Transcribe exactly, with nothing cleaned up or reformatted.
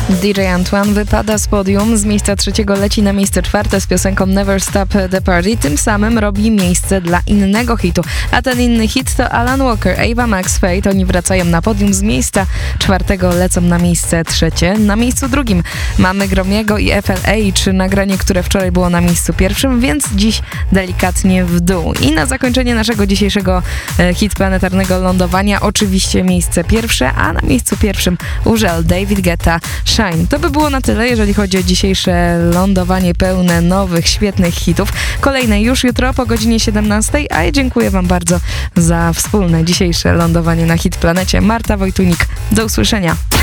D J Antoine wypada z podium, z miejsca trzeciego leci na miejsce czwarte z piosenką Never Stop the Party, tym samym robi miejsce dla innego hitu. A ten inny hit to Alan Walker, Ava Max Fate. Oni wracają na podium, z miejsca czwartego lecą na miejsce trzecie. Na miejscu drugim mamy Gromiego i F L A, czy nagranie, które wczoraj było na miejscu pierwszym, więc dziś delikatnie w dół. I na zakończenie naszego dzisiejszego e, hit planetarnego lądowania oczywiście miejsce pierwsze, a na miejscu pierwszym Urzel, David Guetta, Shine. To by było na tyle, jeżeli chodzi o dzisiejsze lądowanie pełne nowych, świetnych hitów. Kolejne już jutro po godzinie siedemnastej, a ja dziękuję wam bardzo za wspólne dzisiejsze lądowanie na Hit Planecie. Marta Wojtunik, do usłyszenia.